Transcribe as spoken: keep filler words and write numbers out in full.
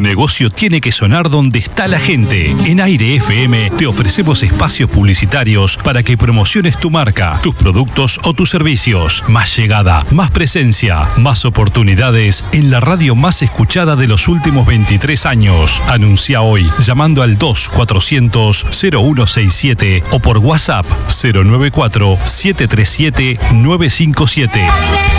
negocio tiene que sonar donde está la gente. En Aire F M te ofrecemos espacios publicitarios para que promociones tu marca, tus productos o tus servicios. Más llegada, más presencia, más oportunidades en la radio más escuchada de los últimos veintitrés años. Anuncia hoy llamando al dos cuatrocientos cero uno sesenta y siete o por WhatsApp cero nueve cuatro siete tres siete nueve cinco siete.